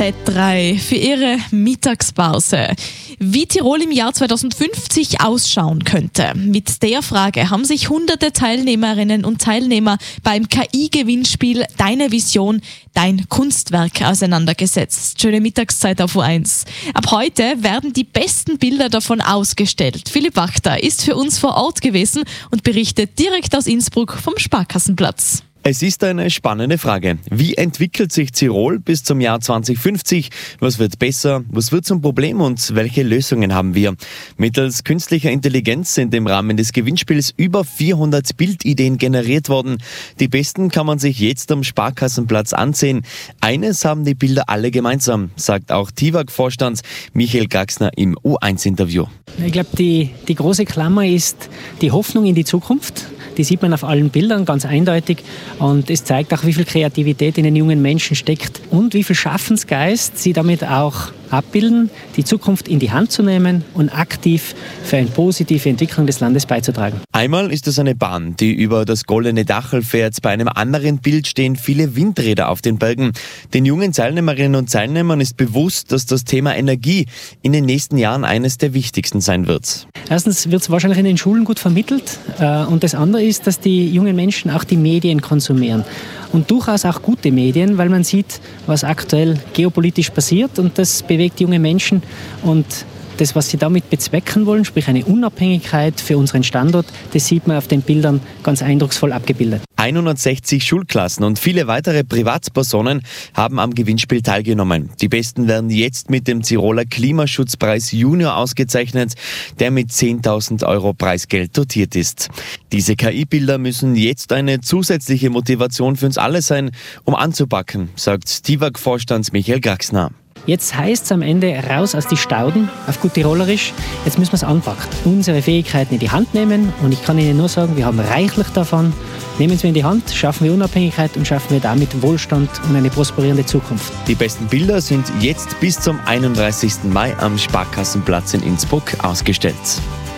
Z3 für ihre Mittagspause. Wie Tirol im Jahr 2050 ausschauen könnte. Mit der Frage haben sich hunderte Teilnehmerinnen und Teilnehmer beim KI-Gewinnspiel Deine Vision, dein Kunstwerk auseinandergesetzt. Schöne Mittagszeit auf U1. Ab heute werden die besten Bilder davon ausgestellt. Philipp Wachter ist für uns vor Ort gewesen und berichtet direkt aus Innsbruck vom Sparkassenplatz. Es ist eine spannende Frage. Wie entwickelt sich Tirol bis zum Jahr 2050? Was wird besser? Was wird zum Problem und welche Lösungen haben wir? Mittels künstlicher Intelligenz sind im Rahmen des Gewinnspiels über 400 Bildideen generiert worden. Die besten kann man sich jetzt am Sparkassenplatz ansehen. Eines haben die Bilder alle gemeinsam, sagt auch TIWAG-Vorstand Michael Gaxner im U1-Interview. Ich glaube, die große Klammer ist die Hoffnung in die Zukunft. Die sieht man auf allen Bildern ganz eindeutig und es zeigt auch, wie viel Kreativität in den jungen Menschen steckt und wie viel Schaffensgeist sie damit auch abbilden, die Zukunft in die Hand zu nehmen und aktiv für eine positive Entwicklung des Landes beizutragen. Einmal ist es eine Bahn, die über das Goldene Dachl fährt. Bei einem anderen Bild stehen viele Windräder auf den Bergen. Den jungen Teilnehmerinnen und Teilnehmern ist bewusst, dass das Thema Energie in den nächsten Jahren eines der wichtigsten sein wird. Erstens wird es wahrscheinlich in den Schulen gut vermittelt und das andere ist, dass die jungen Menschen auch die Medien konsumieren. Und durchaus auch gute Medien, weil man sieht, was aktuell geopolitisch passiert und das bewegt junge Menschen und das, was sie damit bezwecken wollen, sprich eine Unabhängigkeit für unseren Standort, das sieht man auf den Bildern ganz eindrucksvoll abgebildet. 160 Schulklassen und viele weitere Privatpersonen haben am Gewinnspiel teilgenommen. Die Besten werden jetzt mit dem Tiroler Klimaschutzpreis Junior ausgezeichnet, der mit 10.000 € Preisgeld dotiert ist. Diese KI-Bilder müssen jetzt eine zusätzliche Motivation für uns alle sein, um anzupacken, sagt TIWAG-Vorstand Michael Gaxner. Jetzt heißt es am Ende raus aus die Stauden, auf gut Tirolerisch. Jetzt müssen wir es anpacken, unsere Fähigkeiten in die Hand nehmen und ich kann Ihnen nur sagen, wir haben reichlich davon. Nehmen Sie in die Hand, schaffen wir Unabhängigkeit und schaffen wir damit Wohlstand und eine prosperierende Zukunft. Die besten Bilder sind jetzt bis zum 31. Mai am Sparkassenplatz in Innsbruck ausgestellt.